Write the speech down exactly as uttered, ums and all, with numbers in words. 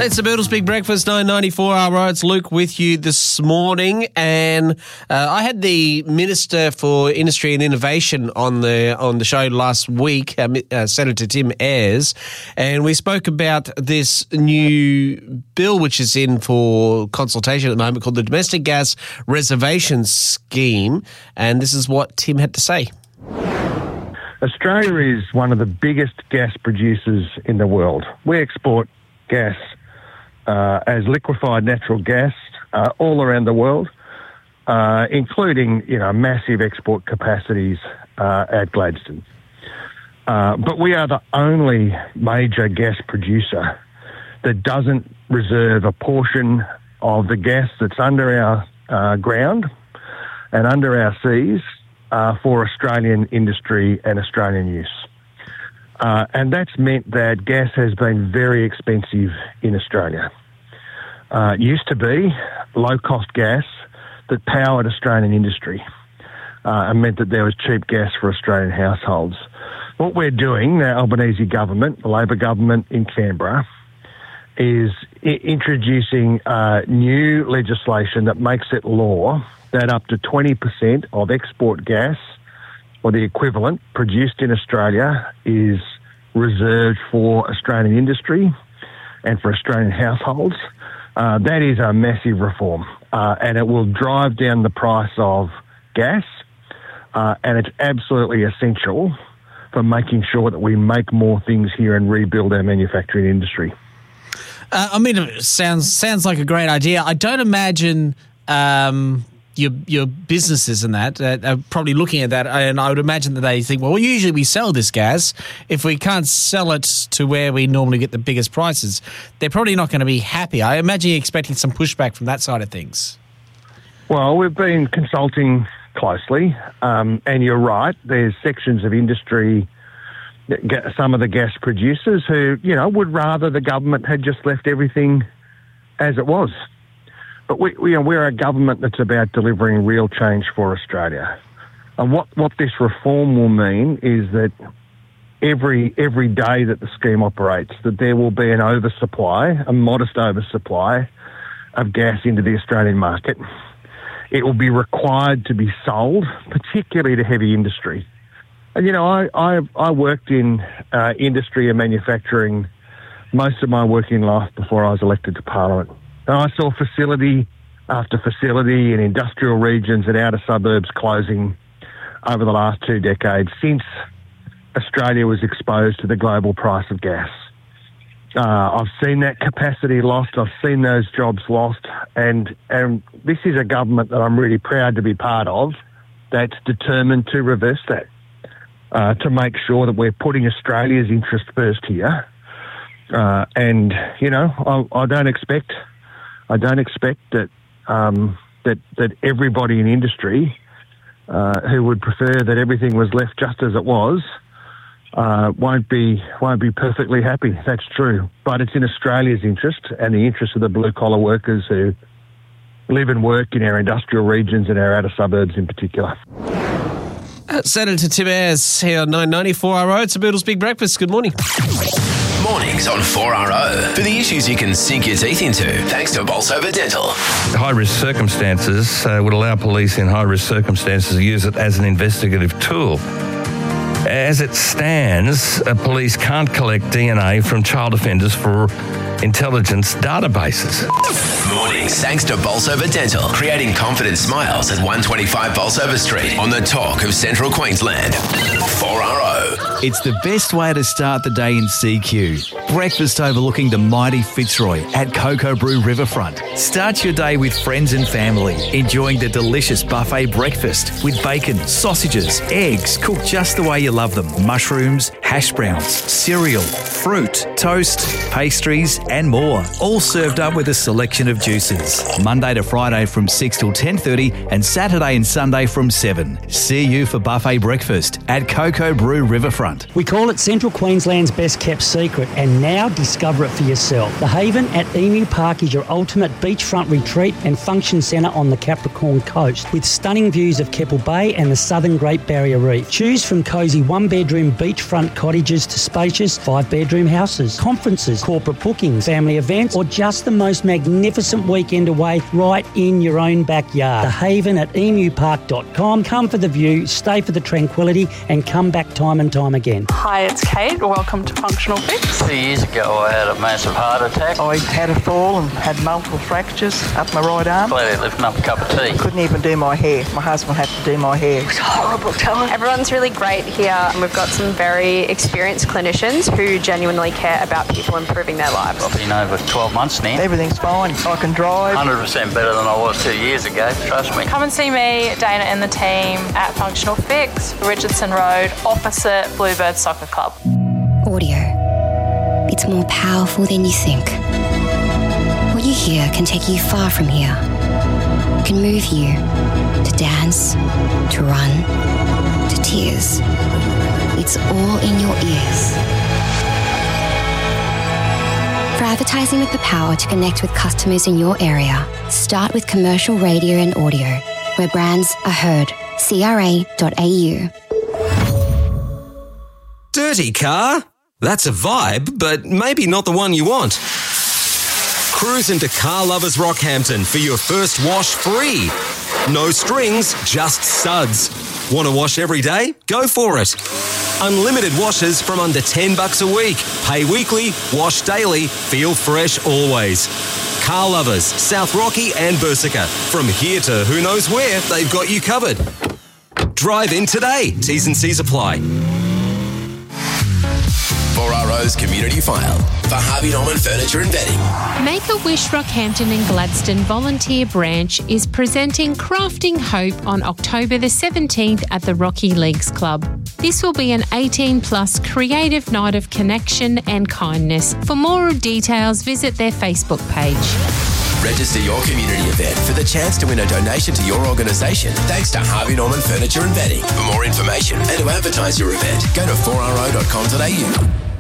It's the Beatles Big Breakfast, nine ninety-four hour. It's Luke with you this morning, and uh, I had the Minister for Industry and Innovation on the on the show last week, uh, uh, Senator Tim Ayres, and we spoke about this new bill which is in for consultation at the moment called the Domestic Gas Reservation Scheme, and this is what Tim had to say. Australia is one of the biggest gas producers in the world. We export gas uh, as liquefied natural gas uh, all around the world, uh, including, you know, massive export capacities uh, at Gladstone. Uh, but we are the only major gas producer that doesn't reserve a portion of the gas that's under our uh, ground and under our seas uh, for Australian industry and Australian use. Uh, and that's meant that gas has been very expensive in Australia. Uh, it used to be low-cost gas that powered Australian industry uh, and meant that there was cheap gas for Australian households. What we're doing, the Albanese government, the Labor government in Canberra, is I- introducing uh, new legislation that makes it law that up to twenty percent of export gas or the equivalent produced in Australia is reserved for Australian industry and for Australian households. Uh, that is a massive reform, uh, and it will drive down the price of gas, uh, and it's absolutely essential for making sure that we make more things here and rebuild our manufacturing industry. Uh, I mean, it sounds sounds like a great idea. I don't imagine um, your your businesses and that uh, are probably looking at that, and I would imagine that they think, well, usually we sell this gas. If we can't sell it to where we normally get the biggest prices, they're probably not going to be happy. I imagine you're expecting some pushback from that side of things. Well, we've been consulting closely, um, and you're right, there's sections of industry, some of the gas producers who, you know, would rather the government had just left everything as it was. But we, we, you know, we're a government that's about delivering real change for Australia. And what, what this reform will mean is that every every day that the scheme operates, that there will be an oversupply, a modest oversupply of gas into the Australian market. It will be required to be sold, particularly to heavy industry. And, you know, I, I, I worked in uh, industry and manufacturing most of my working life before I was elected to Parliament. And I saw facility after facility in industrial regions and outer suburbs closing over the last two decades since Australia was exposed to the global price of gas. Uh, I've seen that capacity lost. I've seen those jobs lost. And, and this is a government that I'm really proud to be part of that's determined to reverse that, uh, to make sure that we're putting Australia's interest first here. Uh, and, you know, I, I don't expect... I don't expect that um, that that everybody in industry uh, who would prefer that everything was left just as it was uh, won't be won't be perfectly happy. That's true, but it's in Australia's interest and the interest of the blue collar workers who live and work in our industrial regions and our outer suburbs in particular. Uh, Senator Tim Ayres here on nine ninety-four R O. It's the Beatles Big Breakfast. Good morning. Mornings on four R O for the issues you can sink your teeth into, thanks to Bolsover Dental. High-risk circumstances uh, would allow police in high-risk circumstances to use it as an investigative tool. As it stands, uh, police can't collect D N A from child offenders for intelligence databases. Mornings thanks to Bolsover Dental, creating confident smiles at one twenty-five Bolsover Street on the talk of Central Queensland. four R O. It's the best way to start the day in C Q. Breakfast overlooking the mighty Fitzroy at Cocoa Brew Riverfront. Start your day with friends and family, enjoying the delicious buffet breakfast with bacon, sausages, eggs cooked just the way you love them, mushrooms, hash browns, cereal, fruit, toast, pastries and more, all served up with a selection of juices. Monday to Friday from six till ten thirty and Saturday and Sunday from seven. See you for buffet breakfast at Cocoa Brew Riverfront. We call it Central Queensland's best kept secret, and now discover it for yourself. The Haven at Emu Park is your ultimate beachfront retreat and function centre on the Capricorn coast, with stunning views of Keppel Bay and the southern Great Barrier Reef. Choose from cosy one-bedroom beachfront cottages to spacious five-bedroom houses, conferences, corporate booking, weddings, family events, or just the most magnificent weekend away right in your own backyard. The Haven at emu park dot com. Come for the view, stay for the tranquility, and come back time and time again. Hi, it's Kate. Welcome to Functional Fix. Two years ago, I had a massive heart attack. I had a fall and had multiple fractures up my right arm. Glad lifting up a cup of tea. Couldn't even do my hair. My husband had to do my hair. It was horrible time. Everyone's really great here, and we've got some very experienced clinicians who genuinely care about people improving their lives. I've been over twelve months now. Everything's fine. I can drive. one hundred percent better than I was two years ago, trust me. Come and see me, Dana and the team at Functional Fix, Richardson Road, opposite Bluebird Soccer Club. Audio. It's more powerful than you think. What you hear can take you far from here. It can move you to dance, to run, to tears. It's all in your ears. For advertising with the power to connect with customers in your area, start with commercial radio and audio, where brands are heard. C R A dot A U. Dirty car? That's a vibe, but maybe not the one you want. Cruise into Car Lovers Rockhampton for your first wash free. No strings, just suds. Want to wash every day? Go for it. Unlimited washes from under ten bucks a week. Pay weekly, wash daily, feel fresh always. Car Lovers, South Rocky and Bersica. From here to who knows where, they've got you covered. Drive in today. T's and C's apply. four R O's Community File for Harvey Norman Furniture and Bedding. Make-A-Wish Rockhampton and Gladstone Volunteer Branch is presenting Crafting Hope on October the seventeenth at the Rocky Leagues Club. This will be an eighteen plus creative night of connection and kindness. For more details, visit their Facebook page. Register your community event for the chance to win a donation to your organisation thanks to Harvey Norman Furniture and Bedding. For more information and to advertise your event, go to four R O dot com dot A U.